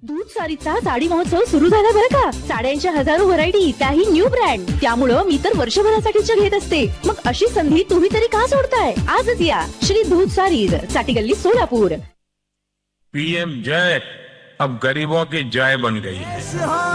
दूध सारीचा साडी महोत्सव सुरू झाला बरं का. साड्यांच्या हजारो व्हरायटी, त्याही न्यू ब्रँड. त्यामुळं मी तर वर्षभरासाठीच घेत असते. मग अशी संधी तुम्ही तरी का सोडताय? आजच या श्री दूध सारीज, साठी गल्ली, सोलापूर. पीएम जय अब गरीबों की जय बन गई है.